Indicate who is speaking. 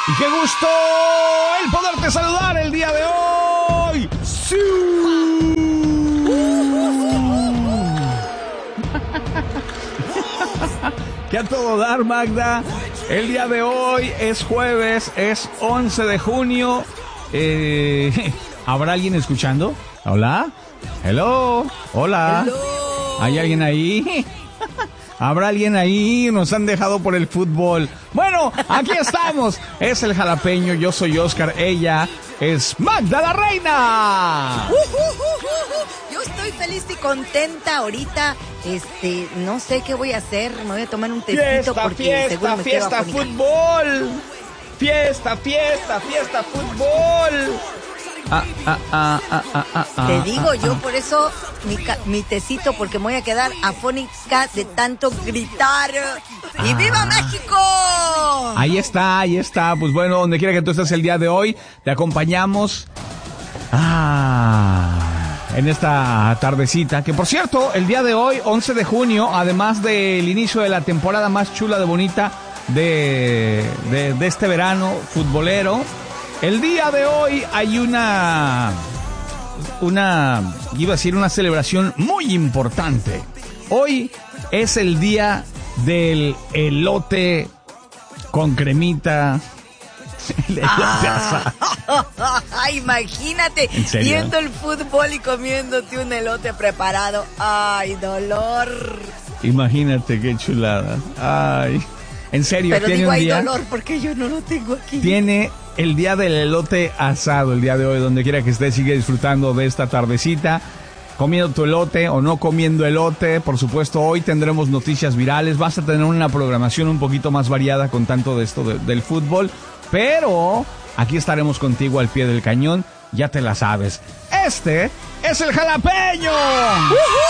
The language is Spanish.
Speaker 1: Y qué gusto el poderte saludar el día de hoy. ¡Sí! ¿Qué a todo dar, Magda? El día de hoy es jueves, es 11 de junio. ¿Habrá alguien escuchando? ¿Hola? ¿Hello? ¿Hola?
Speaker 2: Hello.
Speaker 1: ¿Hay alguien ahí? ¿Habrá alguien ahí? Nos han dejado por el fútbol. Bueno, aquí estamos. Es el jalapeño, yo soy Oscar, ella es Magda la Reina.
Speaker 2: Yo estoy feliz y contenta ahorita. No sé qué voy a hacer. Me voy a tomar un tecito porque seguro me quedo afónica.
Speaker 1: Fútbol. Fiesta, fútbol.
Speaker 2: Te digo yo, por eso mi tecito, porque me voy a quedar afónica de tanto gritar. ¡Y viva México!
Speaker 1: Ahí está. Pues bueno, donde quiera que tú estés el día de hoy, te acompañamos en esta tardecita. Que por cierto, el día de hoy, 11 de junio, además del inicio de la temporada más chula de bonita de este verano futbolero, el día de hoy hay una celebración muy importante. Hoy es el día del elote con cremita. El elote asado.
Speaker 2: Imagínate, viendo el fútbol y comiéndote un elote preparado. ¡Ay, dolor!
Speaker 1: Imagínate qué chulada. ¡Ay! En serio,
Speaker 2: pero
Speaker 1: tiene
Speaker 2: digo,
Speaker 1: un día,
Speaker 2: hay dolor porque yo no lo tengo aquí.
Speaker 1: Tiene el día del elote asado el día de hoy, donde quiera que estés, sigue disfrutando de esta tardecita, comiendo tu elote o no comiendo elote. Por supuesto, hoy tendremos noticias virales, vas a tener una programación un poquito más variada con tanto de esto del fútbol, pero aquí estaremos contigo al pie del cañón, ya te la sabes. Este es el jalapeño.